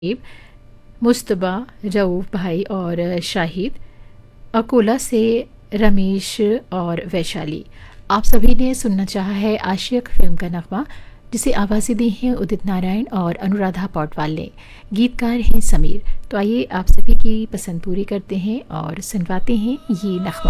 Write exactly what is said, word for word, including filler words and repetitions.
मुनीब, मुस्तबा, रऊफ़ भाई और शाहिद, अकोला से रमेश और वैशाली। आप सभी ने सुनना चाहा है आशिक फ़िल्म का नगमा, जिसे आवाज़ें दी हैं उदित नारायण और अनुराधा पौडवाल ने। गीतकार हैं समीर। तो आइए आप सभी की पसंद पूरी करते हैं और सुनवाते हैं ये नगमा।